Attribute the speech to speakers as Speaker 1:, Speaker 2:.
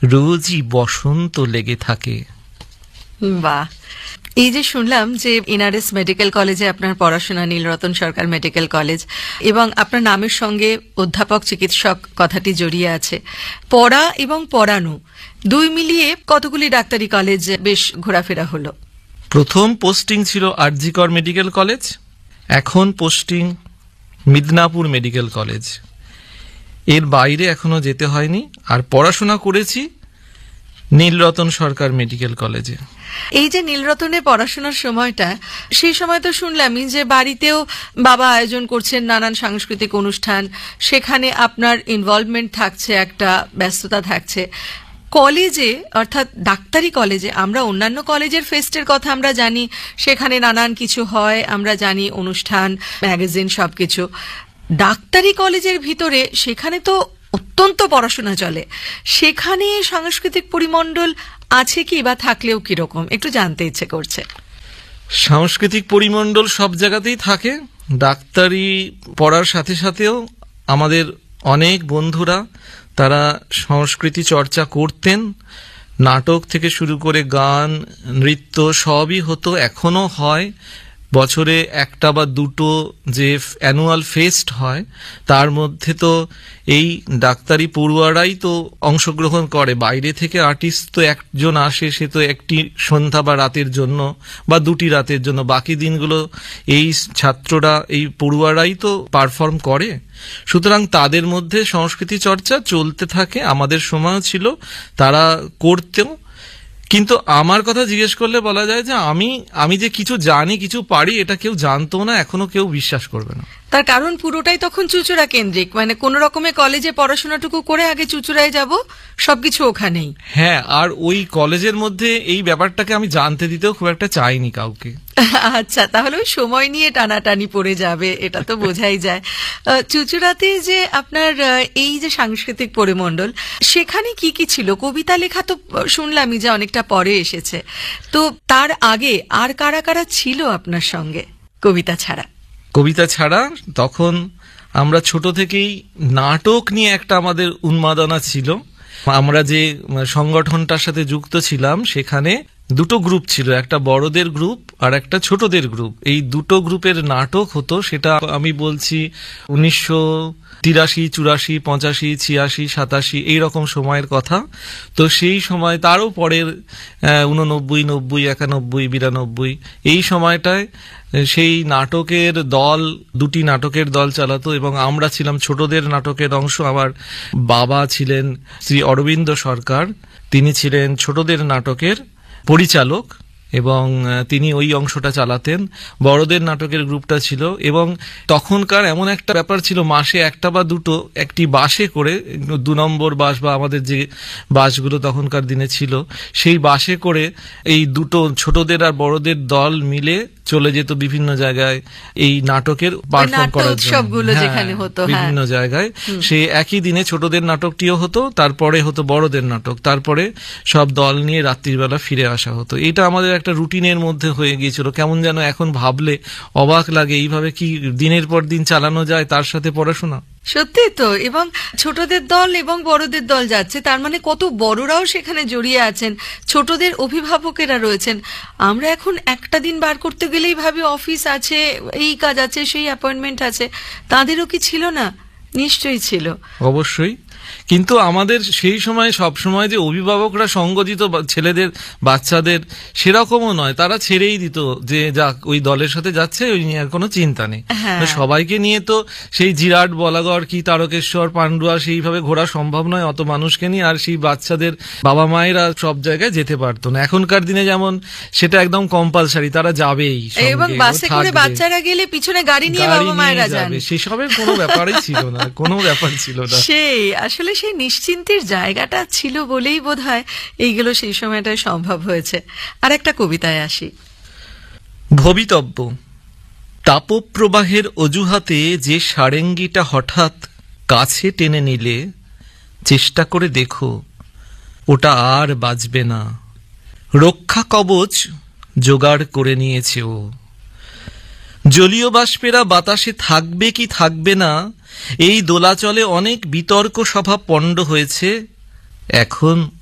Speaker 1: রোজই বসন্ত লেগে থাকে।
Speaker 2: বাহ, এই যে শুনলাম যে এনআরএস মেডিকেল কলেজে আপনার পড়াশোনা, নীলরতন সরকার মেডিকেল কলেজ, এবং আপনার নামের সঙ্গে অধ্যাপক চিকিৎসক কথাটি জড়িয়ে আছে। পড়া এবং পড়ানো দুই মিলিয়ে কতগুলি ডাক্তারি কলেজ বেশ ঘোরাফেরা হলো?
Speaker 1: প্রথম পোস্টিং ছিল আরজিকর মেডিকেল কলেজ, এখন পোস্টিং মিদনাপুর মেডিকেল কলেজ। এর বাইরে এখনো যেতে হয়নি। আর পড়াশোনা করেছি নীলরতন সরকার মেডিকেল কলেজে।
Speaker 2: এই যে নীলরতনে পড়াশোনার সময়টা, সেই সময় তো শুনলামই যে বাড়িতেও বাবা আয়োজন করছেন নানান সাংস্কৃতিক অনুষ্ঠান, সেখানে আপনার ইনভলভমেন্ট থাকছে, একটা ব্যস্ততা থাকছে। কলেজে, অর্থাৎ ডাক্তারি কলেজে, আমরা অন্যান্য কলেজের ফেস্টের কথা আমরা জানি, সেখানে নানান কিছু হয়, আমরা জানি অনুষ্ঠান, ম্যাগাজিন, সবকিছু। ডাক্তারি কলেজের ভিতরে সেখানে তো অত্যন্ত পড়াশোনা চলে, সেখানে সাংস্কৃতিক পরিমণ্ডল আছে কি, বা থাকলেও কিরকম, একটু জানতে ইচ্ছে করছে।
Speaker 1: সাংস্কৃতিক পরিমণ্ডল সব জায়গাতেই থাকে। ডাক্তারি পড়ার সাথে সাথেও আমাদের অনেক বন্ধুরা তারা সংস্কৃতি চর্চা করতেন। নাটক থেকে শুরু করে গান, নৃত্য সবই হতো, এখনো হয়। বছরে একটা বা দুটো যে অ্যানুয়াল ফেস্ট হয়, তার মধ্যে তো এই ডাক্তারি পড়ুয়ারাই তো অংশগ্রহণ করে। বাইরে থেকে আর্টিস্ট তো একজন আসে, সে তো একটি সন্ধ্যা বা রাতের জন্য বা দুটি রাতের জন্য, বাকি দিনগুলো এই ছাত্ররা, এই পড়ুয়ারাই তো পারফর্ম করে। সুতরাং তাদের মধ্যে সংস্কৃতি চর্চা চলতে থাকে। আমাদের সময়ও ছিল, তারা করতেও। কিন্তু আমার কথা জিজ্ঞেস করলে বলা যায় যে আমি যে কিছু জানি, কিছু পারি, এটা কেউ জানতো না, এখনো কেউ বিশ্বাস করবে না।
Speaker 2: তার কারণ পুরোটাই তখন চুঁচুড়া কেন্দ্রিক, মানে কোন রকমে কলেজে পড়াশোনাটুকু করে আগে চুঁচুড়ায় যাব, সবকিছু ওখানেই।
Speaker 1: হ্যাঁ, আর ওই কলেজের মধ্যে এই ব্যাপারটাকে আমি জানতে দিতেও খুব একটা চাইনি কাউকে।
Speaker 2: আচ্ছা, তাহলে ওই সময় নিয়ে টানাটানি পড়ে যাবে, এটা তো বোঝাই যায়। চুঁচুড়াতে যে আপনার এই যে সাংস্কৃতিক পরিমণ্ডল, সেখানে কি কি ছিল? কবিতা লেখা তো শুনলামই যে অনেকটা পরে এসেছে, তো তার আগে আর কারা কারা ছিল আপনার সঙ্গে কবিতা ছাড়া?
Speaker 1: কবিতা ছাড়া তখন আমরা ছোট থেকেই নাটক নিয়ে একটা আমাদের উন্মাদনা ছিল। আমরা যে সংগঠনটার সাথে যুক্ত ছিলাম, সেখানে দুটো গ্রুপ ছিল, একটা বড়দের গ্রুপ আর একটা ছোটদের গ্রুপ। এই দুটো গ্রুপের নাটক হতো। সেটা আমি বলছি 1983, 84, 85, 86, 87 এইরকম সময়ের কথা। তো সেই সময়, তারও পরের 89, 90, 91, 92 এই সময়টায় সেই নাটকের দল, দুটি নাটকের দল চালাতো, এবং আমরা ছিলাম ছোটদের নাটকের অংশ। আমার বাবা ছিলেন শ্রী অরবিন্দ সরকার, তিনি ছিলেন ছোটদের নাটকের পরিচালক, এবং তিনি ওই অংশটা চালাতেন। বড়দের নাটকের গ্রুপটা ছিল, এবং তখনকার এমন একটা ব্যাপার ছিল, মাসে একটা বা দুটো একটি বাসে করে, 2 নম্বর বাস বা আমাদের যে বাসগুলো তখনকার দিনে ছিল, সেই বাসে করে এই দুটো ছোটদের আর বড়দের দল মিলে চলে যেত বিভিন্ন জায়গায় এই নাটকের পারফর্ম করার জন্য, বিভিন্ন জায়গায়। সেই একই দিনে ছোটদের নাটকটিও হতো, তারপরে হতো বড়দের নাটক, তারপরে সব দল নিয়ে রাত্রিবেলা ফিরে আসা হতো। এটা আমাদের একটা রুটিনের মধ্যে হয়ে গিয়েছিল। কেমন যেন এখন ভাবলে অবাক লাগে, এইভাবে কি দিনের পর দিন চালানো যায়, তার সাথে পড়াশোনা।
Speaker 2: সত্যি তো। এবং ছোটদের দল এবং বড়দের দল যাচ্ছে, তার মানে কত বড়রাও সেখানে জড়িয়ে আছেন, ছোটদের অভিভাবকেরা রয়েছেন। আমরা এখন একটা দিন বার করতে গেলেই ভাবি অফিস আছে, এই কাজ আছে, সেই অ্যাপয়েন্টমেন্ট আছে। তাদেরও কি ছিল না? নিশ্চয়ই ছিল।
Speaker 1: অবশ্যই। কিন্তু আমাদের সেই সময় সব সময় যে অভিভাবকরা সঙ্গ দিত ছেলেদের, বাচ্চাদের, সেরকমও নয়। তারা ছেড়েই দিত যে যাক, ওই দলের সাথে যাচ্ছে, ওই নিয়ে আর কোনো চিন্তা নেই। সবাইকে নিয়ে তো সেই জিরাট, বলাগড় কি তারকেশ্বর, পান্ডুয়া সেইভাবে ঘোরা সম্ভব নয় অত মানুষকে নিয়ে। আর সেই বাচ্চাদের বাবা মায়েরা সব জায়গায় যেতে পারতো না। এখনকার দিনে যেমন সেটা একদম কম্পালসারি, তারা যাবেই,
Speaker 2: এবং বাসে করে বাচ্চারা গেলে পিছনে গাড়ি নিয়ে বাবা মায়েরা যাবে,
Speaker 1: সেসবের কোনো ব্যাপারই ছিল না, কোনো ব্যাপার ছিল না।
Speaker 2: সেই আসলে সেই নিশ্চিন্তের জায়গাটা ছিল বলেই বোধহয় এইগুলো সেই সময়টায় সম্ভব হয়েছে। আর একটা কবিতায় আসি।
Speaker 1: ভবিতব্য। তাপপ্রবাহের অজুহাতে যে সারেঙ্গিটা হঠাৎ কাছে টেনে নিলে, চেষ্টা করে দেখো ওটা আর বাজবে না। রক্ষা কবচ জোগাড় করে নিয়েছে ও। জলীয় বাষ্পেরা বাতাসে থাকবে কি থাকবে না, এই দোলাচলে অনেক বিতর্ক সভা পণ্ড হয়েছে। এখন